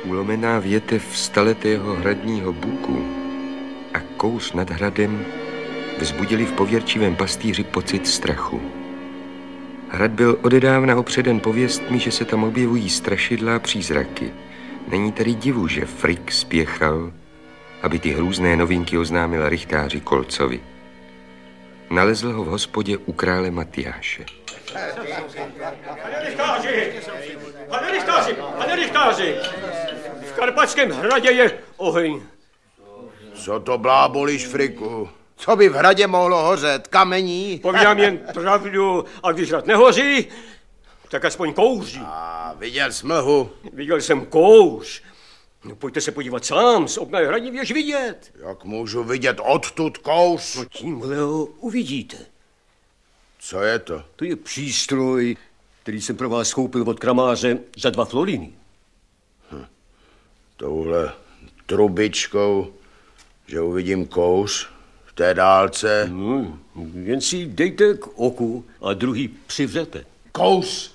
Ulomená větev staletého hradního buku a kous nad hradem vzbudili v pověrčivém pastýři pocit strachu. Hrad byl odedávna opředen pověstmi, že se tam objevují strašidla a přízraky. Není tedy divu, že Frick spěchal, aby ty hrůzné novinky oznámil rychtáři Kolcovi. Nalezl ho v hospodě u krále Matyáše. Pane rychtáři, v Karpatském hradě je oheň. Co to blábolíš, Friku? Co by v hradě mohlo hořet? Kamení? Povídám jen pravdu, a když hrad nehoří, tak aspoň kouří. A viděl smlhu? Viděl jsem kouř. No, pojďte se podívat sám, z okna je hradní věž vidět. Jak můžu vidět odtud kouř? No tímhle ho uvidíte. Co je to? To je přístroj, který jsem pro vás koupil od kramáře za 2 floriny. Touhle trubičkou, že uvidím kouř v té dálce. Jen si dejte k oku a druhý přivřete. Kouř